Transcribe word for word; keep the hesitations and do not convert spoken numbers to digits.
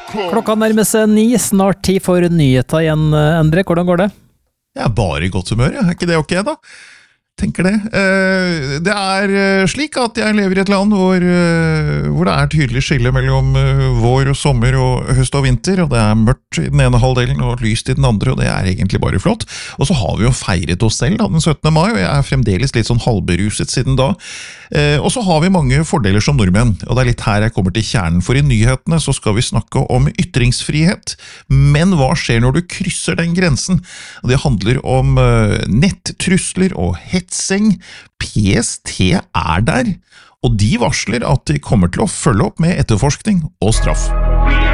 Klokka nærmer seg ni, snart tid for nyheter igjen, Endre. Hvordan går det? Jeg er bare i godt humør, er ikke det ok da? Tenker det. Det er slik at jeg lever i et land hvor, hvor det er tydelig skille mellom vår og sommer og høst og vinter, og det er mørkt i den ene halvdelen og lyst i den andre, og det er egentlig bare flott. Og så har vi jo feiret oss selv da, den syttende mai, og jeg er fremdeles litt sånn halvberuset siden da. Og så har vi mange fordeler som nordmenn, og det er litt her jeg kommer til kjernen, for i nyhetene så skal vi snakke om ytringsfrihet. Men hva skjer når du krysser den grensen? Det handler om nettrusler og hetsing. P S T er der, og de varsler at de kommer til å følge opp med etterforskning og straff.